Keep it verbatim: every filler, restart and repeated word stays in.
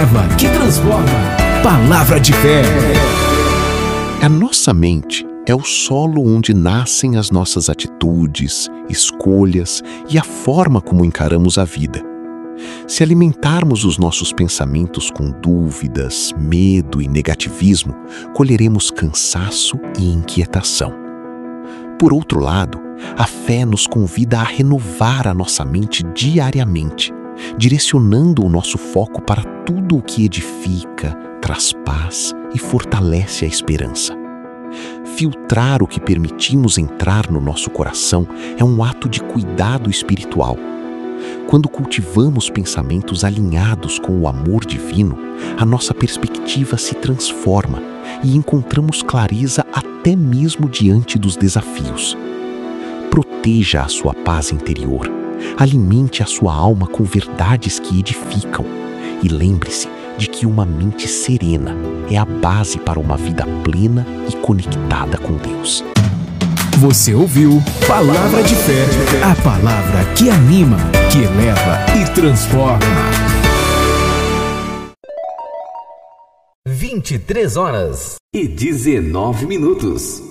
eleva, que transforma. Palavra de fé. A nossa mente é o solo onde nascem as nossas atitudes, escolhas e a forma como encaramos a vida. Se alimentarmos os nossos pensamentos com dúvidas, medo e negativismo, colheremos cansaço e inquietação. Por outro lado, a fé nos convida a renovar a nossa mente diariamente, direcionando o nosso foco para tudo o que edifica, traz paz e fortalece a esperança. Filtrar o que permitimos entrar no nosso coração é um ato de cuidado espiritual. Quando cultivamos pensamentos alinhados com o amor divino, a nossa perspectiva se transforma e encontramos clareza até mesmo diante dos desafios. Proteja a sua paz interior, alimente a sua alma com verdades que edificam e lembre-se de que uma mente serena é a base para uma vida plena e conectada com Deus. Você ouviu Palavra de Fé, a palavra que anima, que eleva e transforma. vinte e três horas e dezenove minutos.